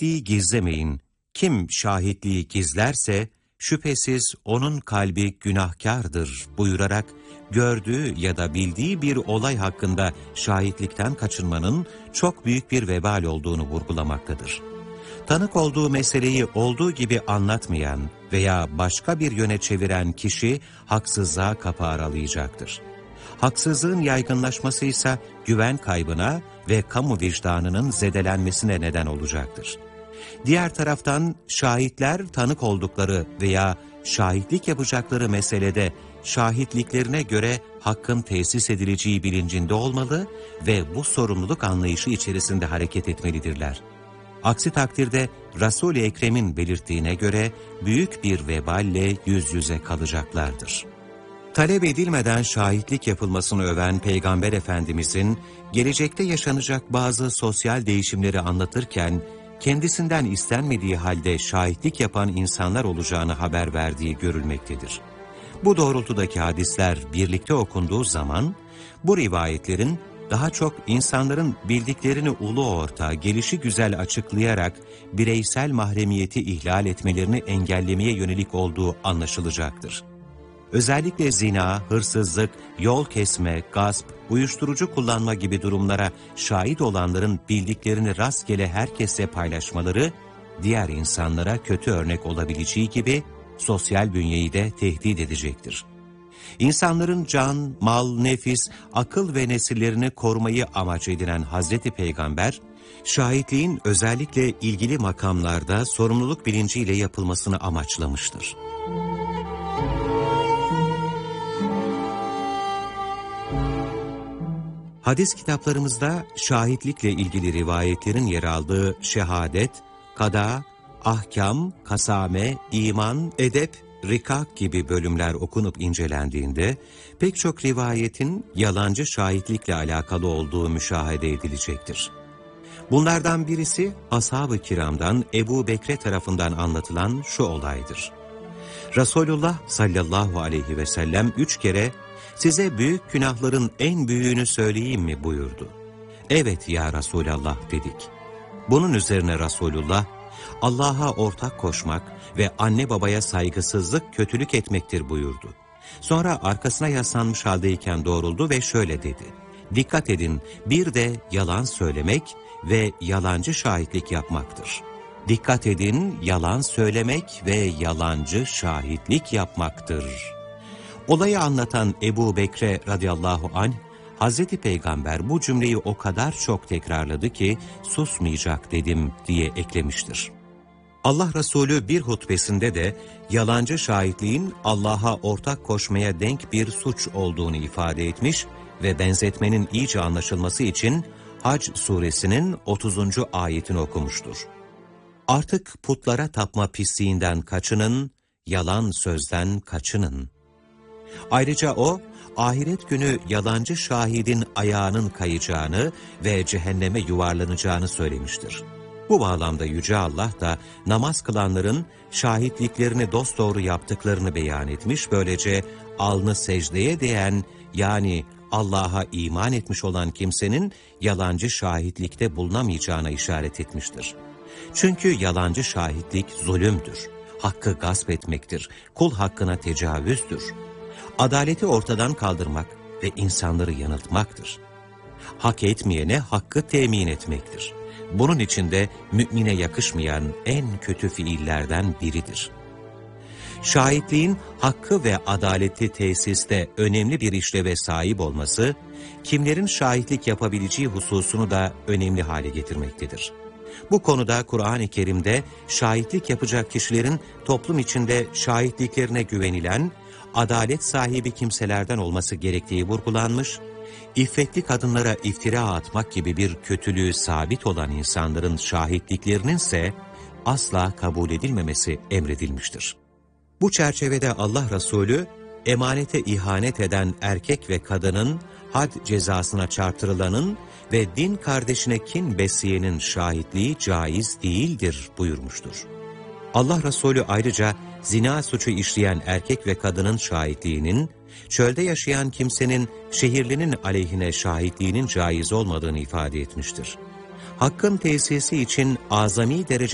Şahitliği gizlemeyin. Kim şahitliği gizlerse şüphesiz onun kalbi günahkardır buyurarak gördüğü ya da bildiği bir olay hakkında şahitlikten kaçınmanın çok büyük bir vebal olduğunu vurgulamaktadır. Tanık olduğu meseleyi olduğu gibi anlatmayan veya başka bir yöne çeviren kişi haksızlığa kapı aralayacaktır. Haksızlığın yaygınlaşması ise güven kaybına ve kamu vicdanının zedelenmesine neden olacaktır. Diğer taraftan şahitler tanık oldukları veya şahitlik yapacakları meselede şahitliklerine göre hakkın tesis edileceği bilincinde olmalı ve bu sorumluluk anlayışı içerisinde hareket etmelidirler. Aksi takdirde Resul-i Ekrem'in belirttiğine göre büyük bir veballe yüz yüze kalacaklardır. Talep edilmeden şahitlik yapılmasını öven Peygamber Efendimizin gelecekte yaşanacak bazı sosyal değişimleri anlatırken kendisinden istenmediği halde şahitlik yapan insanlar olacağını haber verdiği görülmektedir. Bu doğrultudaki hadisler birlikte okunduğu zaman bu rivayetlerin daha çok insanların bildiklerini ulu orta, gelişigüzel açıklayarak bireysel mahremiyeti ihlal etmelerini engellemeye yönelik olduğu anlaşılacaktır. Özellikle zina, hırsızlık, yol kesme, gasp, uyuşturucu kullanma gibi durumlara şahit olanların bildiklerini rastgele herkesle paylaşmaları, diğer insanlara kötü örnek olabileceği gibi sosyal bünyeyi de tehdit edecektir. İnsanların can, mal, nefis, akıl ve nesillerini korumayı amaç edinen Hazreti Peygamber, şahitliğin özellikle ilgili makamlarda sorumluluk bilinciyle yapılmasını amaçlamıştır. Hadis kitaplarımızda şahitlikle ilgili rivayetlerin yer aldığı şehadet, kada, ahkam, kasame, iman, edep, rikak gibi bölümler okunup incelendiğinde pek çok rivayetin yalancı şahitlikle alakalı olduğu müşahede edilecektir. Bunlardan birisi ashab-ı kiramdan Ebu Bekre tarafından anlatılan şu olaydır. Resulullah sallallahu aleyhi ve sellem 3 kere "Size büyük günahların en büyüğünü söyleyeyim mi?" buyurdu. "Evet ya Resulallah" dedik. Bunun üzerine Resulullah, "Allah'a ortak koşmak ve anne babaya saygısızlık kötülük etmektir" buyurdu. Sonra arkasına yaslanmış haldeyken doğruldu ve şöyle dedi: "Dikkat edin, bir de yalan söylemek ve yalancı şahitlik yapmaktır." Dikkat edin, yalan söylemek ve yalancı şahitlik yapmaktır. Olayı anlatan Ebu Bekre radıyallahu anh, Hazreti Peygamber bu cümleyi o kadar çok tekrarladı ki susmayacak dedim diye eklemiştir. Allah Resulü bir hutbesinde de yalancı şahitliğin Allah'a ortak koşmaya denk bir suç olduğunu ifade etmiş ve benzetmenin iyice anlaşılması için Hac suresinin 30. ayetini okumuştur. Artık putlara tapma pisliğinden kaçının, yalan sözden kaçının. Ayrıca o, ahiret günü yalancı şahidin ayağının kayacağını ve cehenneme yuvarlanacağını söylemiştir. Bu bağlamda Yüce Allah da namaz kılanların şahitliklerini dosdoğru yaptıklarını beyan etmiş, böylece alnı secdeye değen, yani Allah'a iman etmiş olan kimsenin yalancı şahitlikte bulunamayacağına işaret etmiştir. Çünkü yalancı şahitlik zulümdür, hakkı gasp etmektir, kul hakkına tecavüzdür. Adaleti ortadan kaldırmak ve insanları yanıltmaktır. Hak etmeyene hakkı temin etmektir. Bunun için de mümine yakışmayan en kötü fiillerden biridir. Şahitliğin hakkı ve adaleti tesiste önemli bir işleve sahip olması, kimlerin şahitlik yapabileceği hususunu da önemli hale getirmektedir. Bu konuda Kur'an-ı Kerim'de şahitlik yapacak kişilerin toplum içinde şahitliklerine güvenilen, adalet sahibi kimselerden olması gerektiği vurgulanmış, iffetli kadınlara iftira atmak gibi bir kötülüğü sabit olan insanların şahitliklerinin ise asla kabul edilmemesi emredilmiştir. Bu çerçevede Allah Resulü, emanete ihanet eden erkek ve kadının, had cezasına çarptırılanın ve din kardeşine kin besleyenin şahitliği caiz değildir buyurmuştur. Allah Resulü ayrıca zina suçu işleyen erkek ve kadının şahitliğinin, çölde yaşayan kimsenin şehirlinin aleyhine şahitliğinin caiz olmadığını ifade etmiştir. Hakkın tesisi için azami derece